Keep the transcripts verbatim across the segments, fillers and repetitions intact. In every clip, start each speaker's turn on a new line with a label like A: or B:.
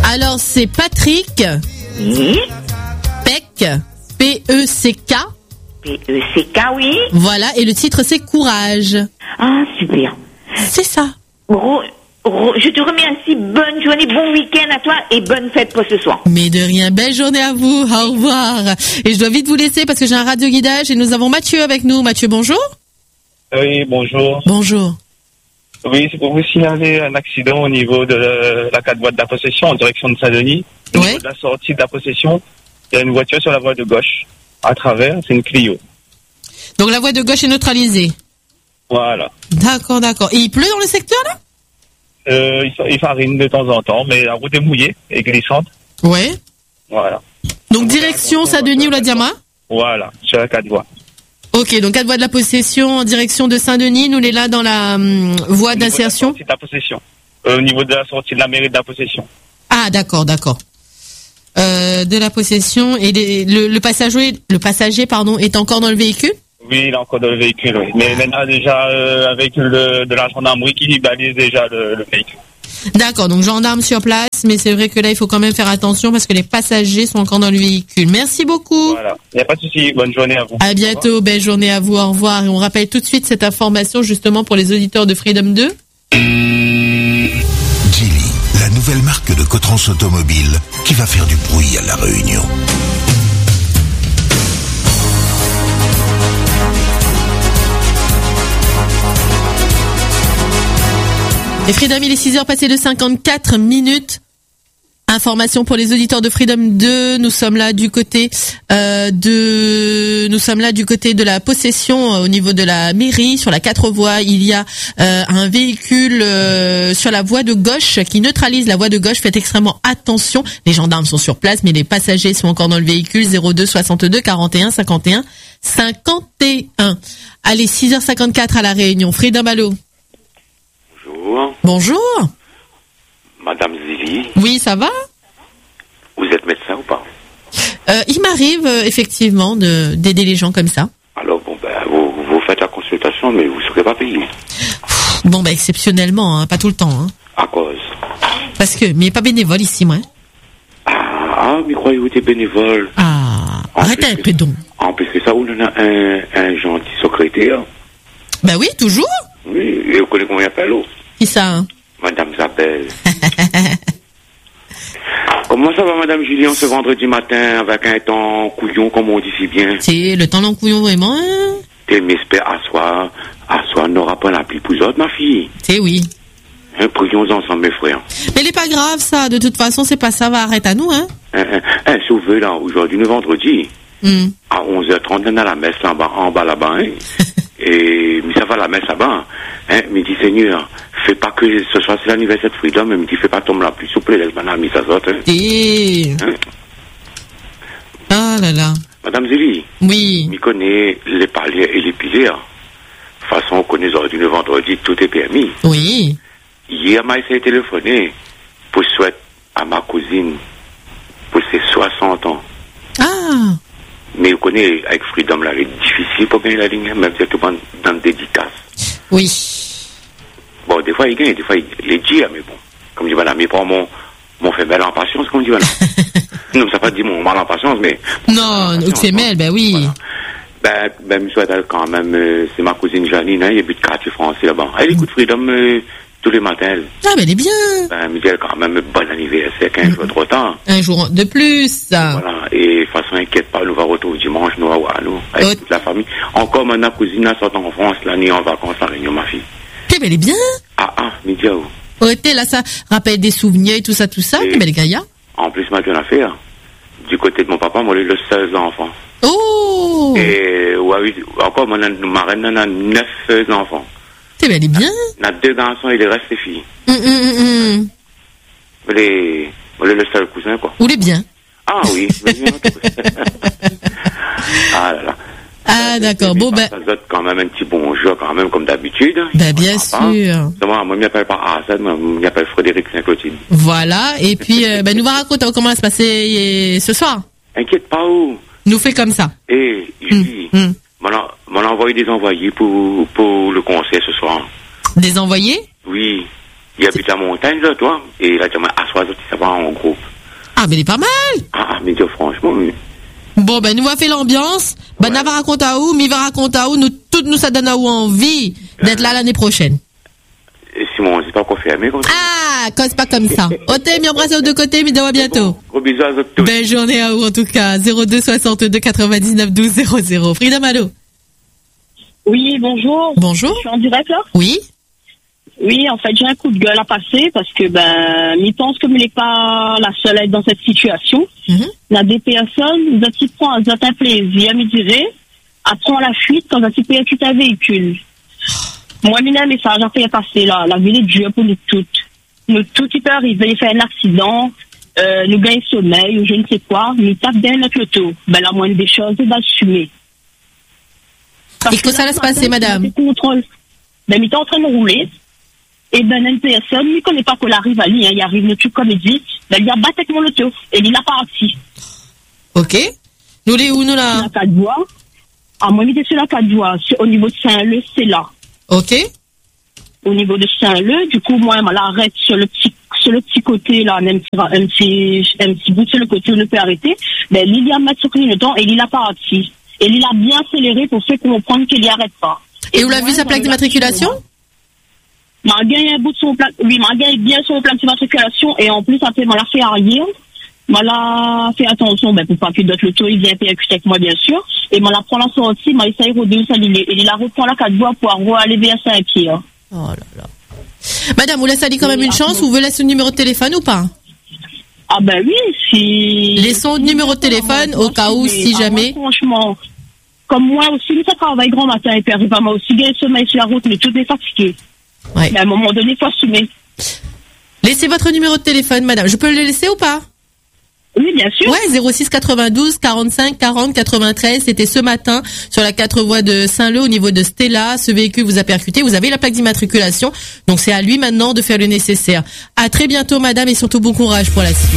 A: Alors, c'est Patrick.
B: Oui.
A: Peck. P E C K.
B: P E C K, oui.
A: Voilà, et le titre, c'est Courage.
B: Ah, super.
A: C'est ça.
B: Ro- ro- je te remercie. Bonne journée, bon week-end à toi et bonne fête pour ce soir.
A: Mais de rien, belle journée à vous, au revoir. Et je dois vite vous laisser parce que j'ai un radio-guidage et nous avons Mathieu avec nous. Mathieu, bonjour.
C: Oui, bonjour.
A: Bonjour.
C: Oui, c'est pour vous signaler un accident au niveau de la quatre voies de la possession en direction de Saint-Denis. Au
A: Ouais.
C: niveau de la sortie de la possession, il y a une voiture sur la voie de gauche. À travers, c'est une Clio.
A: Donc la voie de gauche est neutralisée.
C: Voilà.
A: D'accord, d'accord. Et il pleut dans le secteur là?
C: Euh, il, fa- il farine de temps en temps, mais la route est mouillée et glissante.
A: Ouais.
C: Voilà.
A: Donc direction Saint-Denis ou la Diama?
C: Voilà, sur la quatre voies.
A: Ok, donc quatre voies de la possession en direction de Saint-Denis. Nous, on est là dans la hum, voie
C: Au niveau de la
A: d'insertion.
C: sortie de la possession. Euh, au niveau de la sortie de la mairie de la possession.
A: Ah, d'accord, d'accord. Euh, de la possession et les- le, le passager, le passager, pardon, est encore dans le véhicule.
C: Oui, il est encore dans le véhicule, oui. Mais maintenant, déjà, euh, avec le, de la gendarmerie qui balise déjà le, le véhicule.
A: D'accord, donc gendarme sur place, mais c'est vrai que là, il faut quand même faire attention parce que les passagers sont encore dans le véhicule. Merci beaucoup.
C: Voilà. Il n'y a pas de souci. Bonne journée à vous.
A: À bientôt, belle journée à vous, au revoir. Et on rappelle tout de suite cette information justement pour les auditeurs de Freedom deux.
D: Geely, la nouvelle marque de Cotrans Automobile qui va faire du bruit à La Réunion.
A: Et Freedom, il est six heures passées de cinquante-quatre minutes. Information pour les auditeurs de Freedom deux. Nous sommes là du côté euh, de, nous sommes là du côté de la possession euh, au niveau de la mairie sur la quatre voies. Il y a euh, un véhicule euh, sur la voie de gauche qui neutralise la voie de gauche. Faites extrêmement attention. Les gendarmes sont sur place, mais les passagers sont encore dans le véhicule. zéro deux soixante-deux quarante et un cinquante et un cinquante et un. Allez, six heures cinquante-quatre à la Réunion. Freedom, allô.
E: Bonjour,
A: Bonjour.
E: Madame Zili.
A: Oui, ça va?
E: Vous êtes médecin ou pas?
A: Euh, il m'arrive euh, effectivement de d'aider les gens comme ça.
E: Alors bon ben vous, vous faites la consultation mais vous ne serez pas payé.
A: Pff, bon, bah exceptionnellement, hein, pas tout le temps. Hein.
E: À cause.
A: Parce que, mais pas bénévole ici, moi. Hein.
E: Ah, ah mais croyez-vous que t'es bénévole?
A: Ah,
E: En
A: arrête
E: plus
A: un
E: que-
A: peu donc.
E: En plus que ça, on en a un, un gentil secrétaire.
A: Bah oui, toujours.
E: Oui, et vous connaissez comment il appelle l'autre?
A: Qui ça, hein?
E: Madame Isabelle. Comment ça va, Madame Julien, ce vendredi matin, avec un temps couillon, comme on dit si bien?
A: C'est le temps long couillon vraiment, hein?
E: T'es m'espère à soir, à soir, n'aura pas la pluie pour autres, ma fille.
A: C'est oui.
E: Un couillon ensemble, mes frères.
A: Mais il est pas grave, ça. De toute façon, c'est pas ça, va arrêter à nous, hein?
E: Un, un, un sauvé, là, aujourd'hui, le vendredi.
A: Hmm.
E: À onze heures trente, on a la messe là, en bas, en bas là-bas, hein. Et, mais ça va la messe là-bas, hein. Mais dit, Seigneur, fais pas que ce soit c'est l'anniversaire de Freedom, mais me dit, fais pas tomber la pluie, s'il vous plaît, laisse madame, ça sorte, hein.
A: Et...
E: Hein?
A: Ah là là.
E: Madame Zélie,
A: Oui.
E: m'y connaît les paliers et les piliers. De toute façon, on connaît aujourd'hui le vendredi, tout est permis.
A: Oui.
E: Hier, m'a essayé de téléphoner pour souhaiter à ma cousine pour ses soixante ans.
A: Ah.
E: Mais vous connaissez, avec Freedom, là, c'est difficile pour gagner la ligne, même si c'est tout dans dans le dédicace.
A: Oui.
E: Bon, des fois, il gagne, des fois, il est dit, mais bon. Comme dit madame, il prend mon, mon fait belle en patience, comme dit madame. Non, ça pas dit mon mal en patience, mais.
A: Non, donc c'est Mel, ben oui.
E: Voilà. Ben, ben, je souhaite quand même, euh, c'est ma cousine Janine, hein, il habite quartier français là-bas. Elle écoute Freedom euh, tous les matins, elle.
A: Ah, ben elle est bien.
E: Ben, elle me dit, elle, quand même, bon anniversaire, quinze jours trop tard.
A: Un jour de plus.
E: Voilà, et de toute façon, inquiète pas, nous va retrouver dimanche, nous, à nous, avec
A: Oh.
E: toute la famille. Encore, ma cousine, elle sort en France, l'année en vacances à Réunion, ma fille.
A: Eh ben elle est bien.
E: Ah, ah, midi à où?
A: Oh, t'es là, ça rappelle des souvenirs et tout ça, tout ça.
E: Et-
A: Eh ben les gaillards.
E: En plus, ma jeune affaire, du côté de mon papa, moi, j'ai le seize enfants.
A: Oh.
E: Et, ouais, oui, encore, moi, ma reine, elle a neuf enfants.
A: Eh ben elle est bien.
E: On a deux garçons et le reste, c'est filles.
A: Hum, hum, hum, hum.
E: Mais les, moi, j'ai le seul cousin, quoi.
A: Ou les bien.
E: Ah oui, mais bien, ah là là.
A: Ah d'accord. Bon ben.
E: Ça donne quand même un petit bonjour, quand même, comme d'habitude.
A: Ben bien sûr.
E: Moi, moi, je m'appelle pas Assad, moi, je m'appelle Frédéric Saint-Clotilde.
A: Voilà. Et puis euh, ben nous va raconter comment ça se passer euh, ce soir.
E: Inquiète pas, où?
A: Nous fait comme ça.
E: Et, Julie,
A: Hum, hum.
E: m'en a envoyé des envoyés pour, pour le concert ce soir.
A: Des envoyés.
E: Oui. Il habite la montagne, là, toi. Et il a dit, à soir, ça va en groupe.
A: Ah, mais il est pas mal.
E: Ah, mais dire franchement, oui.
A: Bon, ben, nous va faire l'ambiance. Ben, ouais. N'a va raconter à où, mi va raconter à où, nous, toutes nous, ça donne à où envie d'être là l'année prochaine.
E: Et Simon, c'est pas confirmé comme ça.
A: Ah, cause pas comme ça. Oté, mi embrasse aux deux côtés, mi à bientôt.
E: Gros bisous à tous.
A: Belle journée à vous, en tout cas. zéro deux soixante-deux quatre-vingt-dix-neuf douze zéro zéro. Freedom, allô?
F: Oui, bonjour.
A: Bonjour.
F: Je suis en direct, là?
A: Oui.
F: Oui, en fait, j'ai un coup de gueule à passer parce que, ben, il pense que je n'est pas la seule à être dans cette situation. Mm-hmm. Il y a des personnes, quand ils prennent un plaisir, me dirait, à prendre la fuite quand ils percutent un véhicule. Moi, j'ai un message à faire passer là. La vie est dure pour nous toutes. Nous toutes, il peut arriver, faire un accident, euh, nous gagner sommeil ou je ne sais quoi, nous tape derrière notre auto. Ben, la moindre des choses, c'est d'assumer.
A: Et que ça va se passer, madame?
F: Contrôle. Ben, il est en train de rouler. Et ben, une personne, il ne connaît pas qu'on arrive à lui, hein, il arrive le truc comme il dit, ben, il a battu avec mon auto, et il a parti.
A: Ok. Nous, les où, nous, là?
F: Sur la quatre voies. Ah, moi, il était sur la quatre voies, au niveau de Saint-Leu, c'est là.
A: Ok.
F: Au niveau de Saint-Leu, du coup, moi, elle l'arrête sur le petit, sur le petit côté, là, un petit, un petit, un petit bout sur le côté où on peut arrêter. Ben, il y a mettre sur le temps, et il a parti. Et il a bien accéléré pour faire comprendre qu'il n'y arrête pas.
A: Et, et vous l'avez vu sa plaque d'immatriculation?
F: M'a gagné un bout de son plaque, oui, m'a gagné bien son plaque d'immatriculation et en plus, après, m'a l'a fait arrière. M'a l'a fait attention, ben, pour pas que d'autres l'auto, il vient percuter avec moi, bien sûr. Et m'a la prend la sortie, m'a essayé de redonner sa ligne. Et il la reprend la quatre voies pour aller vers Saint-Pierre. Oh là là.
A: Madame, vous laissez aller quand même oui, une chance, ou vous laissez le numéro de téléphone ou pas?
F: Ah ben oui, si...
A: Laissons le numéro de téléphone au cas où, si jamais...
F: Moi, franchement, comme moi aussi, nous, ça travaille grand matin et puis arrive à moi aussi, bien sommeil sur la route, mais tout est fatigué. Ouais. Mais à un moment donné, il faut assumer.
A: Laissez votre numéro de téléphone, madame. Je peux le laisser ou pas?
F: Oui, bien sûr.
A: Ouais, zéro six quatre-vingt-douze quarante-cinq quarante quatre-vingt-treize. C'était ce matin sur la quatre voies de Saint-Leu au niveau de Stella. Ce véhicule vous a percuté. Vous avez la plaque d'immatriculation. Donc c'est à lui maintenant de faire le nécessaire. À très bientôt, madame, et surtout bon courage pour la suite.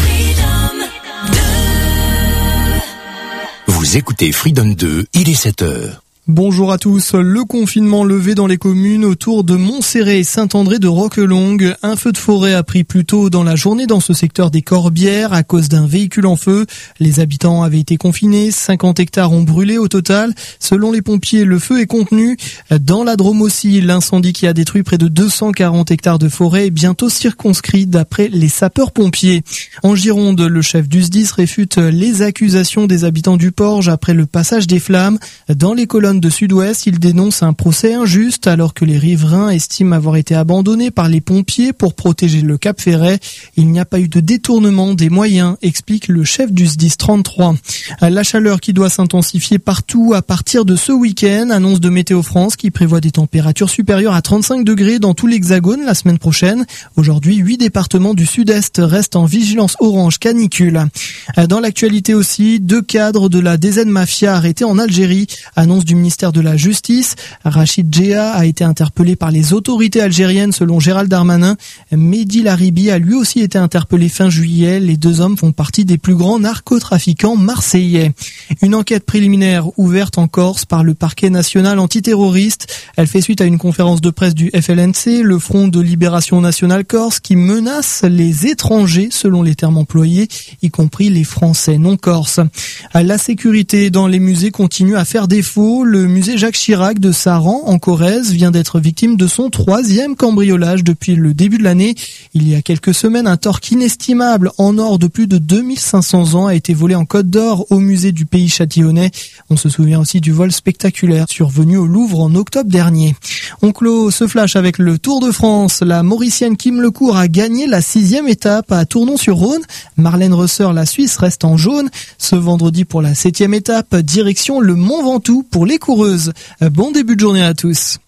D: Vous écoutez Freedom deux, il est sept heures.
G: Bonjour à tous. Le confinement levé dans les communes autour de Montserrat et Saint-André de Roquelongue. Un feu de forêt a pris plus tôt dans la journée dans ce secteur des Corbières à cause d'un véhicule en feu. Les habitants avaient été confinés. cinquante hectares ont brûlé au total. Selon les pompiers, le feu est contenu. Dans la Drôme aussi, l'incendie qui a détruit près de deux cent quarante hectares de forêt est bientôt circonscrit d'après les sapeurs-pompiers. En Gironde, le chef du S D I S réfute les accusations des habitants du Porge après le passage des flammes. Dans les colonnes de Sud-Ouest, il dénonce un procès injuste alors que les riverains estiment avoir été abandonnés par les pompiers pour protéger le Cap Ferret. Il n'y a pas eu de détournement des moyens, explique le chef du S D I S trente-trois. La chaleur qui doit s'intensifier partout à partir de ce week-end, annonce de Météo France qui prévoit des températures supérieures à trente-cinq degrés dans tout l'Hexagone la semaine prochaine. Aujourd'hui, huit départements du Sud-Est restent en vigilance orange canicule. Dans l'actualité aussi, deux cadres de la D Z Mafia arrêtés en Algérie, annonce du ministère de la Justice. Rachid Djea a été interpellé par les autorités algériennes selon Gérald Darmanin. Mehdi Laribi a lui aussi été interpellé fin juillet. Les deux hommes font partie des plus grands narcotrafiquants marseillais. Une enquête préliminaire ouverte en Corse par le parquet national antiterroriste. Elle fait suite à une conférence de presse du F L N C, le Front de Libération Nationale Corse, qui menace les étrangers selon les termes employés, y compris les Français non corses. La sécurité dans les musées continue à faire défaut. Le musée Jacques Chirac de Saran, en Corrèze, vient d'être victime de son troisième cambriolage depuis le début de l'année. Il y a quelques semaines, un torque inestimable en or de plus de deux mille cinq cents ans a été volé en Côte d'Or au musée du Pays Châtillonnais. On se souvient aussi du vol spectaculaire survenu au Louvre en octobre dernier. On clôt ce flash avec le Tour de France. La Mauricienne Kim Lecourt a gagné la sixième étape à Tournon-sur-Rhône. Marlène Reusser, la Suisse, reste en jaune. Ce vendredi pour la septième étape, direction le Mont Ventoux pour les coureuses. Bon début de journée à tous.